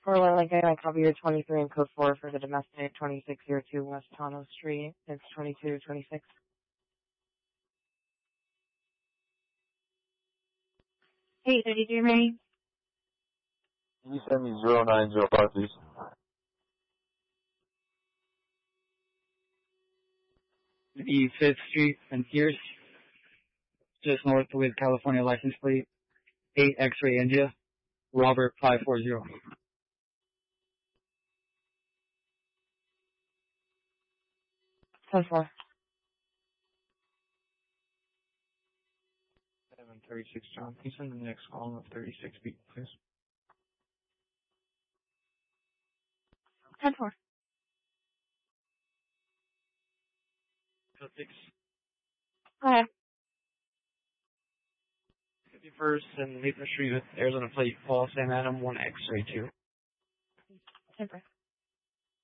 Portland, Lincoln, I copy your 23 and code 4 for the domestic 2602 West Tono Street. It's 2226. Hey, 32 Mary. Can you send me 0905, please? The 5th Street and Pierce, just north with California license plate, 8 X-ray India, Robert 540. 10-4. 736 John. Can you send the next column of 36 feet, please? 10-4. 6. Okay. 51st and Maple Street with Arizona plate, Paul Sam Adam, 1 X-ray 2. 10-4.